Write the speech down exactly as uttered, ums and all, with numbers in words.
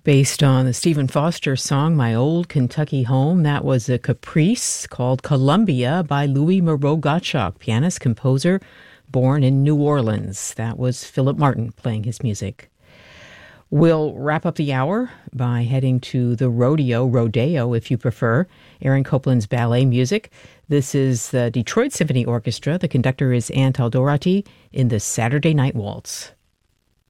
Based on the Stephen Foster song, My Old Kentucky Home, that was a caprice called Columbia by Louis Moreau Gottschalk, pianist, composer, born in New Orleans. That was Philip Martin playing his music. We'll wrap up the hour by heading to the rodeo, rodeo if you prefer, Aaron Copland's ballet music. This is the Detroit Symphony Orchestra. The conductor is Anne Taldoraty in the Saturday Night Waltz.